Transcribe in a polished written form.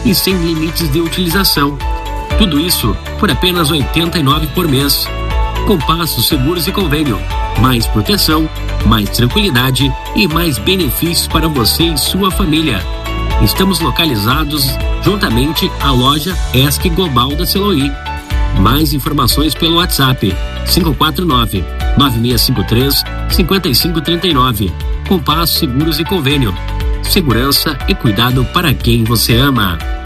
e sem limites de utilização. Tudo isso por apenas R$ 89 por mês. Compasso Seguros e Convênio. Mais proteção, mais tranquilidade e mais benefícios para você e sua família. Estamos localizados juntamente à loja ESC Global da Celoí. Mais informações pelo WhatsApp 549-9653-5539. Compasso Seguros e Convênio. Segurança e cuidado para quem você ama.